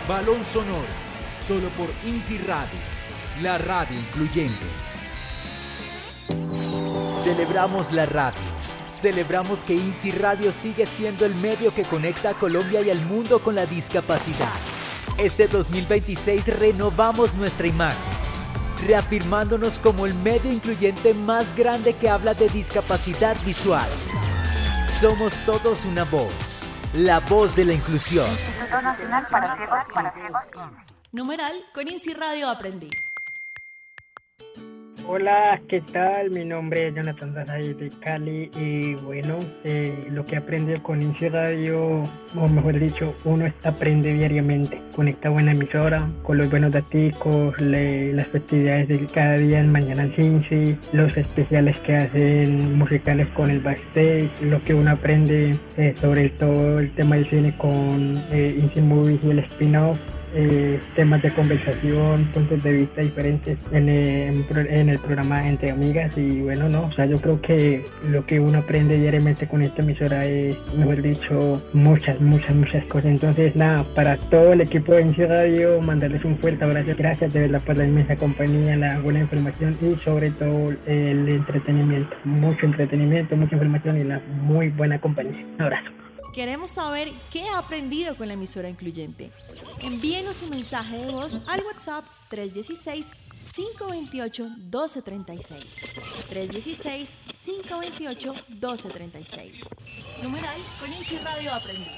Balón Sonoro, solo por INSI Radio, la radio incluyente. Celebramos la radio. Celebramos que INSI Radio sigue siendo el medio que conecta a Colombia y al mundo con la discapacidad. Este 2026 renovamos nuestra imagen, reafirmándonos como el medio incluyente más grande que habla de discapacidad visual. Somos todos una voz, la voz de la inclusión. Instituto Nacional para Ciegos. Numeral, con INSI Radio aprendí. Hola, ¿qué tal? Mi nombre es Jonathan Daray de Cali y bueno, lo que aprende con INSI Radio, o mejor dicho, uno aprende diariamente. Conecta buena emisora, con los buenos daticos, las festividades de cada día en Mañana INSI, los especiales que hacen musicales con el backstage, lo que uno aprende sobre todo el tema del cine con INSI Movies y el spin-off. Temas de conversación, puntos de vista diferentes en el programa Entre Amigas y bueno, yo creo que lo que uno aprende diariamente con esta emisora es, mejor dicho, muchas cosas. Entonces nada, para todo el equipo de INSI Radio, mandarles un fuerte abrazo, gracias de verdad por la inmensa compañía, la buena información y sobre todo el entretenimiento, mucha información y la muy buena compañía. Un abrazo. Queremos saber qué ha aprendido con la emisora incluyente. Envíenos un mensaje de voz al WhatsApp 316-528-1236. 316-528-1236. Numeral, con INSI Radio aprendí.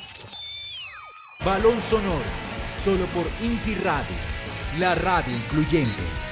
Balón Sonoro, solo por INSI Radio, la radio incluyente.